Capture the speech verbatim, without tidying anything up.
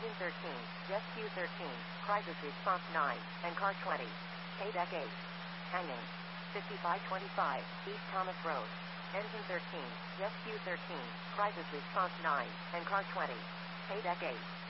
Engine thirteen, Jet Q thirteen, crisis response nine, and car twenty. Payback eight. Hanging. fifty-five twenty-five, East Thomas Road. Engine thirteen, Jet Q thirteen, crisis response nine, and car twenty. Payback eight.